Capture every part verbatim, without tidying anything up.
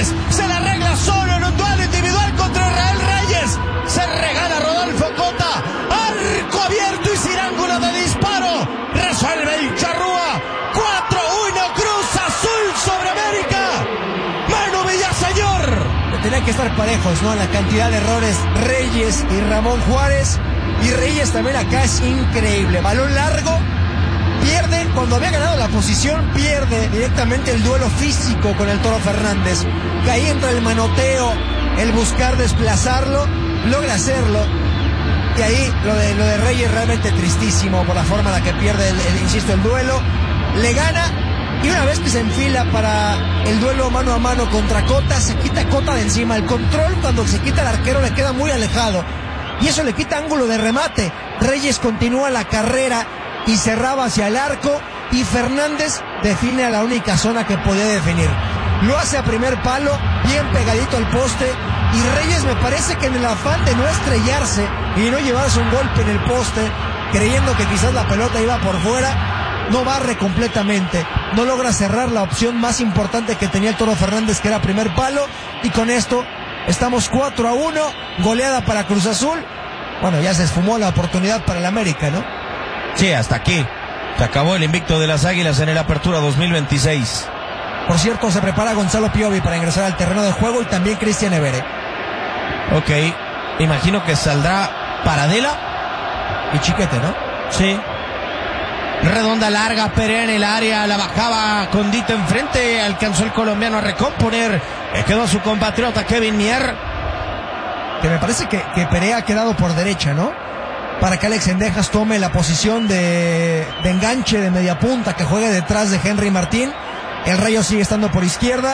Fernández se la arregla solo en un duelo individual contra Israel Reyes. Se regala Rodolfo Cota. Arco abierto y sin ángulo de disparo. Resuelve el Charrúa. cuatro uno Cruz Azul sobre América. Manu Villaseñor. Tenían que estar parejos, ¿no? La cantidad de errores. Reyes y Ramón Juárez. Y Reyes también acá es increíble. Balón largo. Pierde, cuando había ganado la posición, pierde directamente el duelo físico con el Toro Fernández. Que ahí entra el manoteo, el buscar desplazarlo, logra hacerlo. Y ahí lo de, lo de Reyes realmente tristísimo por la forma en la que pierde, el, el, insisto, el duelo. Le gana y una vez que se enfila para el duelo mano a mano contra Cota, se quita Cota de encima. El control cuando se quita el arquero le queda muy alejado. Y eso le quita ángulo de remate. Reyes continúa la carrera y cerraba hacia el arco y Fernández define a la única zona que podía definir. Lo hace a primer palo, bien pegadito al poste, y Reyes me parece que en el afán de no estrellarse y no llevarse un golpe en el poste, creyendo que quizás la pelota iba por fuera, no barre completamente, no logra cerrar la opción más importante que tenía el Toro Fernández, que era primer palo, y con esto estamos cuatro a uno, goleada para Cruz Azul. Bueno, ya se esfumó la oportunidad para el América, ¿no? Sí, hasta aquí. Se acabó el invicto de las Águilas en el Apertura dos mil veintiséis. Por cierto, se prepara Gonzalo Piovi para ingresar al terreno de juego y también Cristian Evere. Ok, imagino que saldrá Paradela y Chiquete, ¿no? Sí. Redonda larga, Perea en el área, la bajaba Condito enfrente, alcanzó el colombiano a recomponer, le quedó a su compatriota Kevin Mier. Que me parece que, que Perea ha quedado por derecha, ¿no? Para que Alex Cendejas tome la posición de, de enganche de media punta, que juegue detrás de Henry Martín. El Rayo sigue estando por izquierda.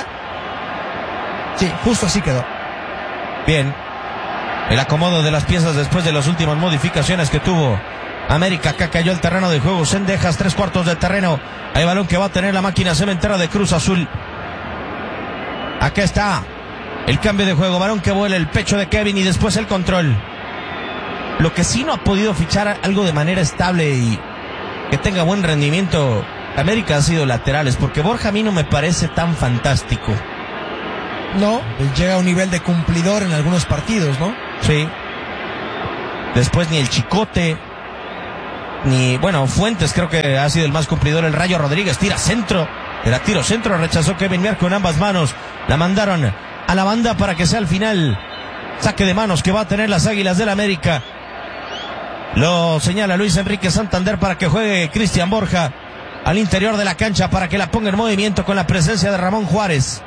Sí, justo así quedó. Bien. El acomodo de las piezas después de las últimas modificaciones que tuvo América. Acá cayó el terreno de juego. Cendejas, tres cuartos de terreno. Hay balón que va a tener la máquina cementera de Cruz Azul. Acá está el cambio de juego. Balón que vuela el pecho de Kevin y después el control. Lo que sí no ha podido fichar algo de manera estable y que tenga buen rendimiento América ha sido laterales, porque Borja a mí no me parece tan fantástico. No, él llega a un nivel de cumplidor en algunos partidos, ¿no? Sí. Después ni el Chicote, ni, bueno, Fuentes creo que ha sido el más cumplidor. El Rayo Rodríguez tira centro, era tiro centro, rechazó Kevin Mier con ambas manos. La mandaron a la banda para que sea al final saque de manos que va a tener las Águilas del América. Lo señala Luis Enrique Santander para que juegue Cristian Borja al interior de la cancha para que la ponga en movimiento con la presencia de Ramón Juárez.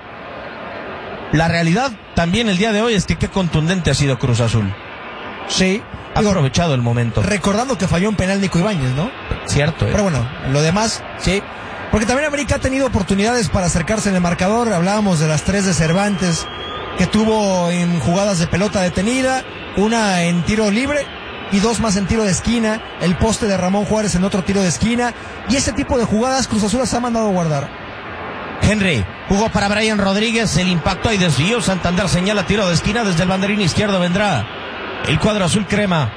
La realidad también el día de hoy es que qué contundente ha sido Cruz Azul. Sí. Ha digo, aprovechado el momento. Recordando que falló un penal Nico Ibáñez, ¿no? Cierto. Eh. Pero bueno, lo demás, sí. Porque también América ha tenido oportunidades para acercarse en el marcador. Hablábamos de las tres de Cervantes que tuvo en jugadas de pelota detenida, una en tiro libre y dos más en tiro de esquina, el poste de Ramón Juárez en otro tiro de esquina, y ese tipo de jugadas Cruz Azul las ha mandado a guardar. Henry jugó para Brian Rodríguez, el impacto y desvío. Santander señala tiro de esquina, desde el banderín izquierdo vendrá el cuadro azul crema.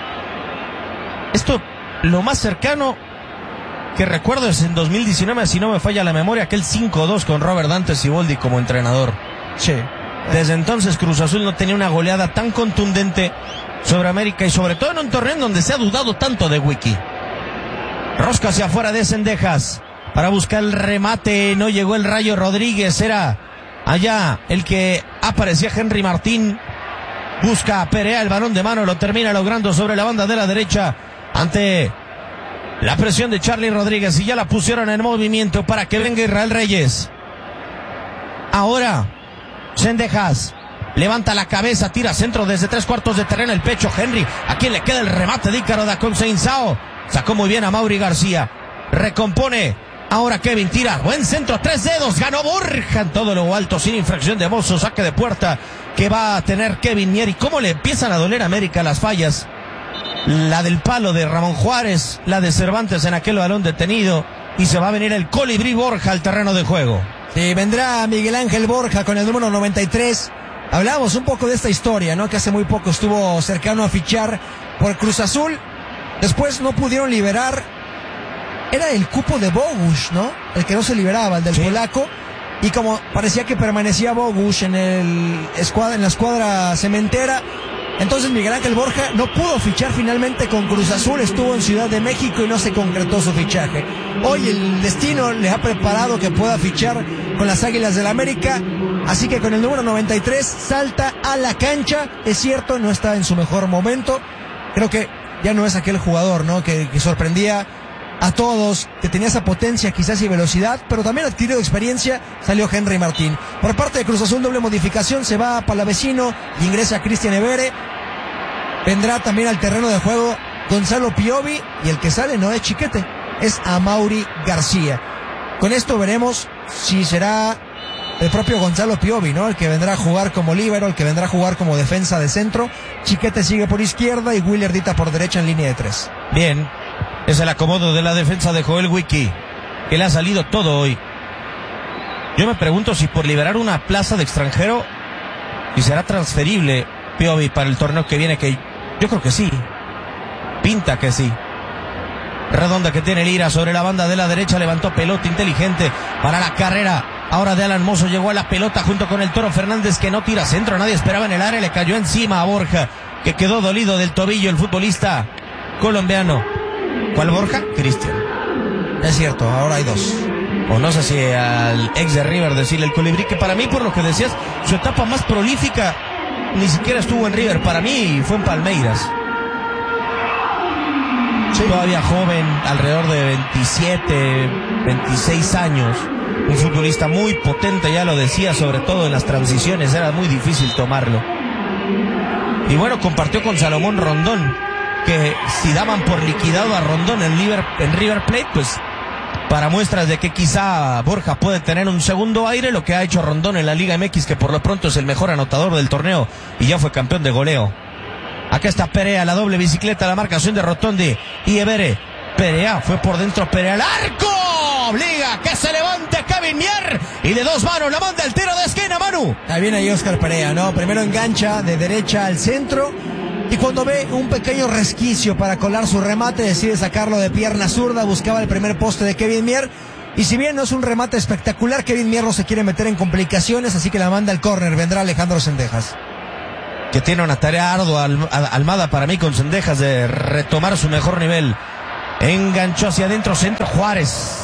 Esto, lo más cercano que recuerdo es en dos mil diecinueve, si no me falla la memoria, aquel cinco dos con Robert Dante Siboldi como entrenador. Sí. Desde entonces Cruz Azul no tenía una goleada tan contundente sobre América, y sobre todo en un torneo en donde se ha dudado tanto de Wiki. Rosca hacia afuera de Cendejas para buscar el remate, no llegó el Rayo Rodríguez, era allá el que aparecía Henry Martín. Busca a Perea, el balón de mano lo termina logrando sobre la banda de la derecha ante la presión de Charlie Rodríguez, y ya la pusieron en movimiento para que venga Israel Reyes. Ahora Cendejas levanta la cabeza, tira centro desde tres cuartos de terreno, el pecho Henry, a quien le queda el remate de Ícaro da Conceição. Sacó muy bien a Mauri García, recompone. Ahora Kevin tira, buen centro, tres dedos, ganó Borja en todo lo alto, sin infracción de Mozo, saque de puerta que va a tener Kevin Mier. Y cómo le empiezan a doler a América las fallas, la del palo de Ramón Juárez, la de Cervantes en aquel balón detenido, y se va a venir el colibrí Borja al terreno de juego. Sí, vendrá Miguel Ángel Borja con el número noventa y tres. Hablábamos un poco de esta historia, ¿no? Que hace muy poco estuvo cercano a fichar por Cruz Azul. Después no pudieron liberar. Era el cupo de Bogusz, ¿no? El que no se liberaba, el del sí. polaco. y como parecía que permanecía Bogusch en, el escuadra, en la escuadra cementera, entonces Miguel Ángel Borja no pudo fichar finalmente con Cruz Azul, estuvo en Ciudad de México y no se concretó su fichaje. Hoy el destino le ha preparado que pueda fichar con las Águilas del América, así que con el número noventa y tres salta a la cancha. Es cierto, no está en su mejor momento, creo que ya no es aquel jugador, ¿no? que, que sorprendía a todos, que tenía esa potencia quizás y velocidad, pero también adquirido experiencia. Salió Henry Martín. Por parte de Cruz Azul, doble modificación, se va a Palavecino y ingresa Cristian Evere. Vendrá también al terreno de juego Gonzalo Piovi, y el que sale no es Chiquete, es Amaury García. Con esto veremos si será el propio Gonzalo Piovi, ¿no? El que vendrá a jugar como líbero, el que vendrá a jugar como defensa de centro. Chiquete sigue por izquierda y Willer Dita por derecha en línea de tres. Bien, es el acomodo de la defensa de Joel Wiki, que le ha salido todo hoy. Yo me pregunto si por liberar una plaza de extranjero, si será transferible Piovi para el torneo que viene, que yo creo que sí. Pinta que sí. Redonda que tiene Lira sobre la banda de la derecha, levantó pelota inteligente para la carrera ahora de Alan Mozo, llegó a la pelota junto con el Toro Fernández, que no tira centro, nadie esperaba en el área, le cayó encima a Borja, que quedó dolido del tobillo el futbolista colombiano. ¿Cuál Borja? Cristian. Es cierto, ahora hay dos. O no sé si al ex de River decirle el Colibrí, que para mí, por lo que decías, su etapa más prolífica ni siquiera estuvo en River, para mí fue en Palmeiras. Sí. Todavía joven, alrededor de veintisiete, veintiséis años, un futbolista muy potente, ya lo decía, sobre todo en las transiciones, era muy difícil tomarlo. Y bueno, compartió con Salomón Rondón, que si daban por liquidado a Rondón en River, en River Plate, pues para muestras de que quizá Borja puede tener un segundo aire, lo que ha hecho Rondón en la Liga M X, que por lo pronto es el mejor anotador del torneo y ya fue campeón de goleo. Acá está Perea, la doble bicicleta, la marcación de Rotondi y Evere. Perea fue por dentro, Perea al arco, obliga que se levante Kevin Mier y de dos manos la manda el tiro de esquina, Manu. Ahí viene ahí Oscar Perea, ¿no? Primero engancha de derecha al centro y cuando ve un pequeño resquicio para colar su remate, decide sacarlo de pierna zurda, buscaba el primer poste de Kevin Mier. Y si bien no es un remate espectacular, Kevin Mier no se quiere meter en complicaciones, así que la manda al córner. Vendrá Alejandro Cendejas, que tiene una tarea ardua Almada para mí con Cendejas de retomar su mejor nivel. Enganchó hacia adentro, centro Juárez,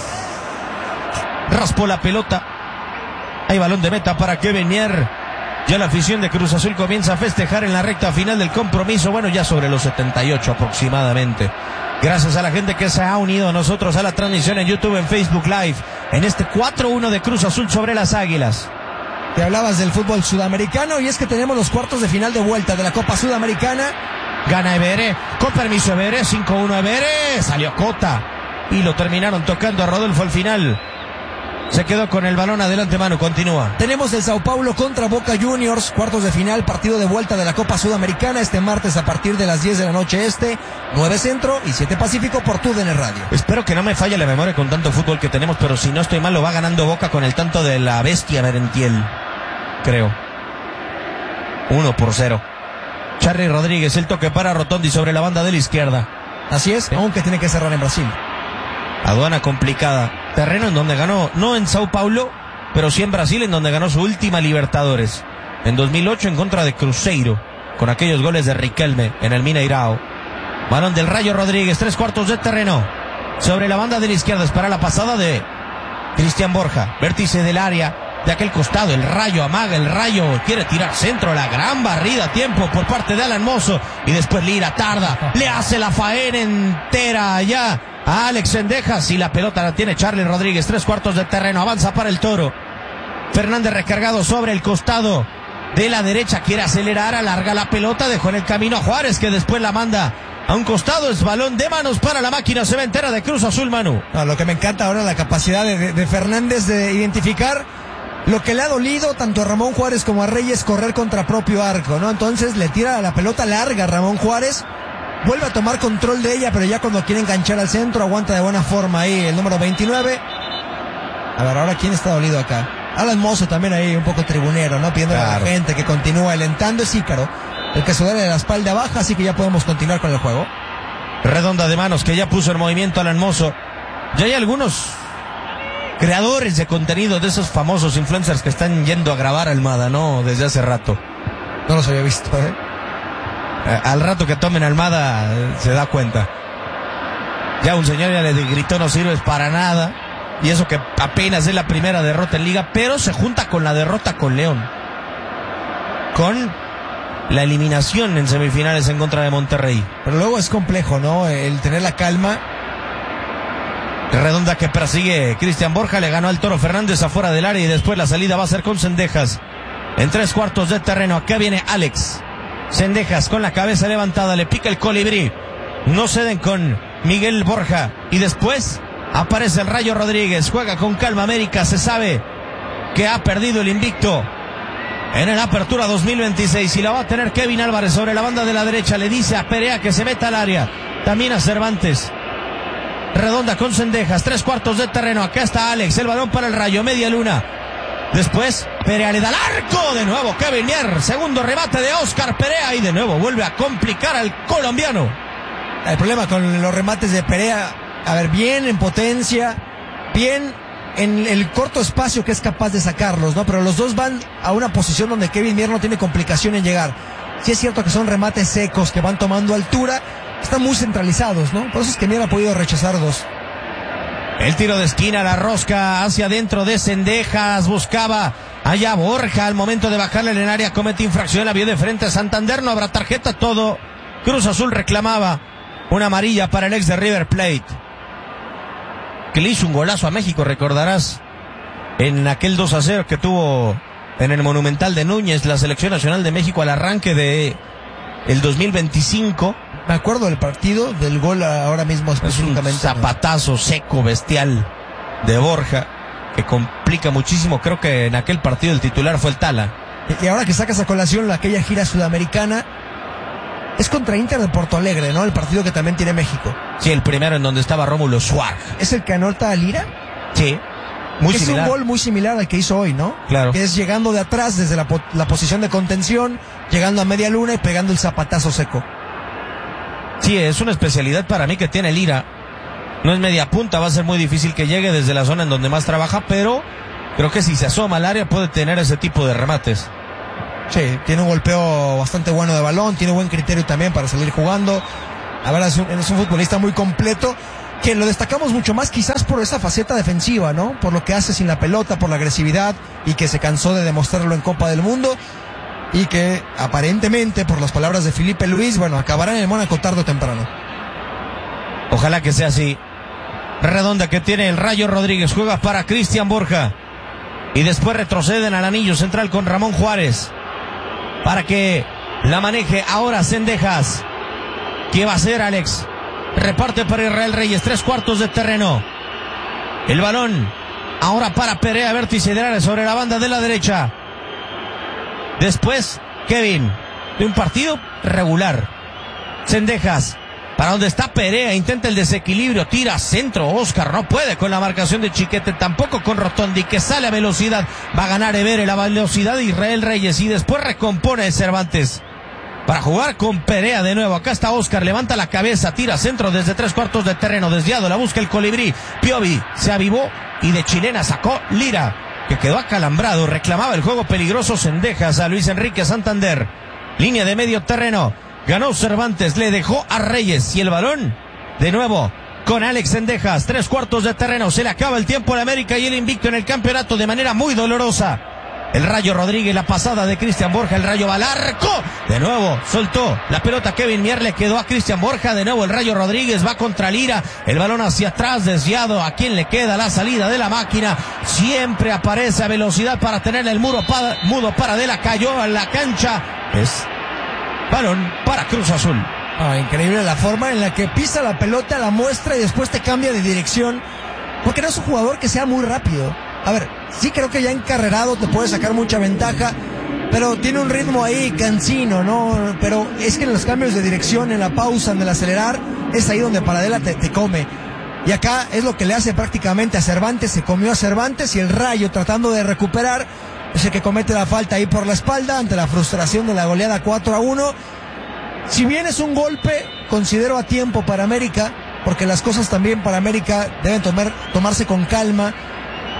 raspó la pelota, hay balón de meta para Kevin Mier. Ya la afición de Cruz Azul comienza a festejar en la recta final del compromiso, bueno, ya sobre los setenta y ocho aproximadamente. Gracias a la gente que se ha unido a nosotros a la transmisión en YouTube, en Facebook Live, en este cuatro uno de Cruz Azul sobre las Águilas. Te hablabas del fútbol sudamericano y es que tenemos los cuartos de final de vuelta de la Copa Sudamericana. Gana Evere, con permiso Evere, cinco uno Evere, salió Cota y lo terminaron tocando a Rodolfo al final. Se quedó con el balón adelante, Manu, continúa. Tenemos el Sao Paulo contra Boca Juniors, cuartos de final, partido de vuelta de la Copa Sudamericana, este martes a partir de las diez de la noche este, nueve Centro y siete Pacífico por T U D N Radio. Espero que no me falle la memoria con tanto fútbol que tenemos, pero si no estoy mal lo va ganando Boca con el tanto de la bestia Merentiel, creo. Uno por cero. Charly Rodríguez, el toque para Rotondi sobre la banda de la izquierda. Así es, ¿sí? Aunque tiene que cerrar en Brasil. Aduana complicada. Terreno en donde ganó, no en Sao Paulo, pero sí en Brasil, en donde ganó su última Libertadores. En dos mil ocho en contra de Cruzeiro, con aquellos goles de Riquelme en el Mineirao. Balón del Rayo Rodríguez, tres cuartos de terreno. Sobre la banda de la izquierda, espera la pasada de Cristian Borja. Vértice del área, de aquel costado, el Rayo amaga, el Rayo quiere tirar centro, la gran barrida a tiempo por parte de Alan Mozo. Y después Lira tarda, le hace la faena entera allá a Alex Cendejas y la pelota la tiene Charly Rodríguez, tres cuartos de terreno, avanza para el Toro. Fernández recargado sobre el costado de la derecha, quiere acelerar, alarga la pelota, dejó en el camino a Juárez, que después la manda a un costado. Es balón de manos para la máquina cementera de Cruz Azul, Manu. No, lo que me encanta ahora es la capacidad de, de, de Fernández de identificar lo que le ha dolido tanto a Ramón Juárez como a Reyes, correr contra propio arco, ¿no? Entonces le tira la pelota larga a Ramón Juárez, vuelve a tomar control de ella, pero ya cuando quiere enganchar al centro, aguanta de buena forma ahí el número veintinueve. A ver, ahora ¿quién está dolido acá? Alan Mozo también ahí un poco tribunero, ¿no? Pidiendo claro a la gente que continúe alentando. Es Ícaro, el que se duele de la espalda baja, así que ya podemos continuar con el juego. Redonda de manos que ya puso en movimiento Alan Mozo. Ya hay algunos creadores de contenido, de esos famosos influencers que están yendo a grabar a Almada, ¿no? Desde hace rato. No los había visto, ¿eh? Al rato que tomen Almada se da cuenta. Ya un señor ya le gritó no sirves para nada. Y eso que apenas es la primera derrota en Liga, pero se junta con la derrota con León. Con la eliminación en semifinales en contra de Monterrey. Pero luego es complejo, ¿no? El tener la calma. Redonda que persigue Cristian Borja, le ganó al Toro Fernández afuera del área y después la salida va a ser con Cendejas. En tres cuartos de terreno, acá viene Alex. Cendejas con la cabeza levantada, le pica el colibrí. No ceden con Miguel Borja. Y después aparece el Rayo Rodríguez. Juega con calma América. Se sabe que ha perdido el invicto en el Apertura dos mil veintiséis. Y la va a tener Kevin Álvarez sobre la banda de la derecha. Le dice a Perea que se meta al área. También a Cervantes. Redonda con Cendejas. Tres cuartos de terreno. Acá está Alex. El balón para el Rayo. Media luna. Después Perea le da al arco. De nuevo Kevin Mier. Segundo remate de Oscar Perea. Y de nuevo vuelve a complicar al colombiano. El problema con los remates de Perea, a ver, bien en potencia, bien en el corto espacio que es capaz de sacarlos, ¿no? Pero los dos van a una posición donde Kevin Mier no tiene complicación en llegar. Sí es cierto que son remates secos que van tomando altura, están muy centralizados, ¿no? Por eso es que Mier ha podido rechazar dos. El tiro de esquina, la rosca hacia adentro de Cendejas, buscaba allá Borja, al momento de bajarle en el área comete infracción, la vio de frente a Santander, no habrá tarjeta, todo. Cruz Azul reclamaba una amarilla para el ex de River Plate, que le hizo un golazo a México, recordarás, en aquel dos a cero que tuvo en el Monumental de Núñez, la selección nacional de México al arranque de el dos mil veinticinco. Me acuerdo del partido, del gol ahora mismo específicamente. Es un zapatazo seco, bestial de Borja, que complica muchísimo. Creo que en aquel partido el titular fue el Tala. Y ahora que sacas a colación aquella gira sudamericana, es contra Inter de Porto Alegre, ¿no? El partido que también tiene México. Sí, el primero en donde estaba Rómulo Suárez. ¿Es el que anota a Lira? Sí, muy es similar. Es un gol muy similar al que hizo hoy, ¿no? Claro. Que es llegando de atrás desde la, po- la posición de contención, llegando a media luna y pegando el zapatazo seco. Sí, es una especialidad para mí que tiene Lira. No es media punta, va a ser muy difícil que llegue desde la zona en donde más trabaja, pero creo que si se asoma al área puede tener ese tipo de remates. Sí, tiene un golpeo bastante bueno de balón, tiene buen criterio también para salir jugando. La verdad es un, es un futbolista muy completo, que lo destacamos mucho más quizás por esa faceta defensiva, ¿no? Por lo que hace sin la pelota, por la agresividad, y que se cansó de demostrarlo en Copa del Mundo, y que aparentemente, por las palabras de Felipe Luis, bueno, acabará en el Mónaco tarde o temprano. Ojalá que sea así. Redonda que tiene el Rayo Rodríguez, juega para Cristian Borja, y después retroceden al anillo central con Ramón Juárez, para que la maneje ahora Cendejas. ¿Qué va a hacer Alex? Reparte para Israel Reyes, tres cuartos de terreno. El balón ahora para Perea, vértice de área sobre la banda de la derecha. Después Kevin, de un partido regular. Cendejas, para donde está Perea, intenta el desequilibrio, tira centro, Oscar no puede con la marcación de Chiquete, tampoco con Rotondi, que sale a velocidad, va a ganar Evere la velocidad de Israel Reyes, y después recompone Cervantes para jugar con Perea de nuevo. Acá está Oscar, levanta la cabeza, tira centro desde tres cuartos de terreno, desviado, la busca el colibrí, Piovi se avivó y de chilena sacó Lira, que quedó acalambrado, reclamaba el juego peligroso Cendejas a Luis Enrique Santander, línea de medio terreno, ganó Cervantes, le dejó a Reyes, y el balón de nuevo con Alex Cendejas, tres cuartos de terreno, se le acaba el tiempo a América y el invicto en el campeonato de manera muy dolorosa. El Rayo Rodríguez, la pasada de Cristian Borja, el Rayo va al arco, de nuevo soltó la pelota Kevin Mier, le quedó a Cristian Borja, de nuevo el Rayo Rodríguez va contra Lira, el balón hacia atrás, desviado, a quien le queda la salida de la máquina, siempre aparece a velocidad para tener el muro pa- mudo para de la cayó a la cancha, es balón para Cruz Azul. Ah, increíble la forma en la que pisa la pelota, la muestra y después te cambia de dirección, porque no es un jugador que sea muy rápido. A ver, sí creo que ya encarrerado te puede sacar mucha ventaja, pero tiene un ritmo ahí cansino, ¿no? Pero es que en los cambios de dirección, en la pausa, en el acelerar, es ahí donde Paradela te, te come. Y acá es lo que le hace prácticamente a Cervantes, se comió a Cervantes, y el Rayo, tratando de recuperar, es el que comete la falta ahí por la espalda ante la frustración de la goleada cuatro a uno. Si bien es un golpe, considero a tiempo para América, porque las cosas también para América deben tomar, tomarse con calma.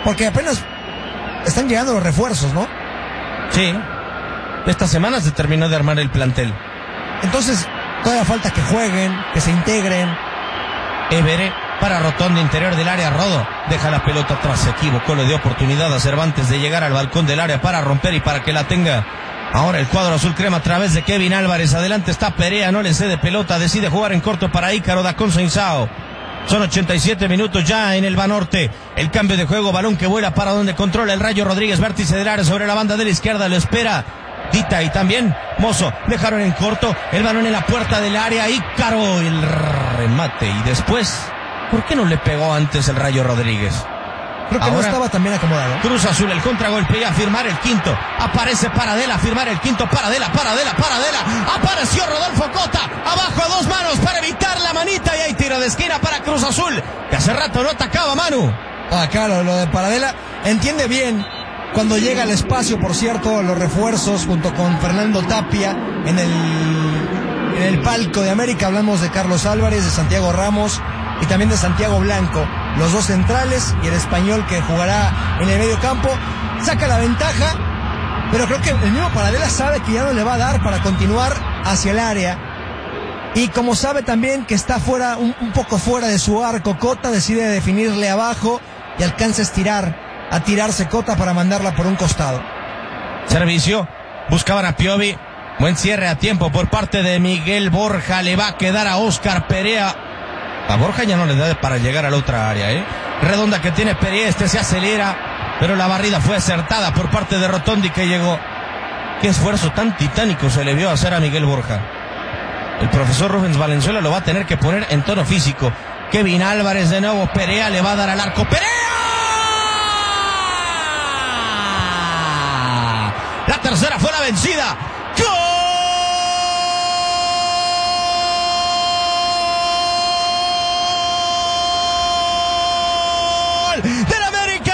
Porque apenas están llegando los refuerzos, ¿no? Sí. Esta semana se terminó de armar el plantel. Entonces, todavía falta que jueguen, que se integren. Everett para Rotondi, interior del área. Rodo deja la pelota atrás, se equivocó, le dio oportunidad a Cervantes de llegar al balcón del área para romper y para que la tenga. Ahora el cuadro azul crema a través de Kevin Álvarez. Adelante está Perea, no le cede pelota, decide jugar en corto para Ícaro Dacón Seinsao. Son ochenta y siete minutos ya en el Banorte. El cambio de juego, balón que vuela para donde controla el Rayo Rodríguez, vértice del área sobre la banda de la izquierda, lo espera Dita y también Mozo. Dejaron en corto el balón en la puerta del área. Ícaro, el remate. Y después, ¿por qué no le pegó antes el Rayo Rodríguez? Creo que Ahora, no estaba tan bien acomodado. Cruz Azul, el contragolpe y a firmar el quinto. Aparece Paradela, a firmar el quinto. Paradela, Paradela, Paradela. Apareció Rodolfo Cota. Abajo a dos manos para evitar la manita. Y hay tiro de esquina para Cruz Azul, que hace rato no atacaba, Manu. Ah, claro, lo de Paradela. Entiende bien cuando llega al espacio, por cierto, los refuerzos junto con Fernando Tapia en el, en el palco de América. Hablamos de Carlos Álvarez, de Santiago Ramos y también de Santiago Blanco, los dos centrales y el español que jugará en el medio campo. Saca la ventaja, pero creo que el mismo Paradela sabe que ya no le va a dar para continuar hacia el área. Y como sabe también que está fuera, un, un poco fuera de su arco, Cota decide definirle abajo y alcanza a estirar, a tirarse Cota para mandarla por un costado. Servicio, buscaban a Piovi. Buen cierre a tiempo por parte de Miguel Borja. Le va a quedar a Óscar Perea. A Borja ya no le da para llegar a la otra área, ¿eh? Redonda que tiene Perea, este se acelera, pero la barrida fue acertada por parte de Rotondi, que llegó. Qué esfuerzo tan titánico se le vio hacer a Miguel Borja. El profesor Rubens Valenzuela lo va a tener que poner en tono físico. Kevin Álvarez de nuevo, Perea le va a dar al arco. ¡Perea! La tercera fue la vencida. ¡Del América!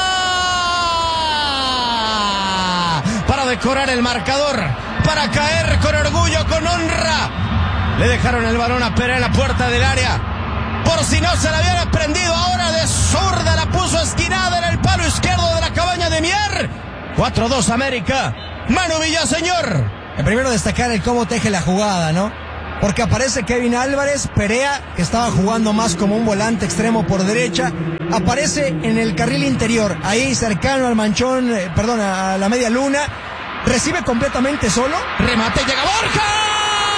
Para decorar el marcador, para caer con orgullo, con honra. Le dejaron el balón a Perea en la puerta del área. Por si no se la habían prendido, ahora de zurda la puso esquinada en el palo izquierdo de la cabaña de Mier. cuatro dos América. Manu Villaseñor. El primero destacar el cómo teje la jugada, ¿no? Porque aparece Kevin Álvarez, Perea, que estaba jugando más como un volante extremo por derecha, aparece en el carril interior, ahí cercano al manchón, eh, perdón, a la media luna, recibe completamente solo. Remate, llega Borja.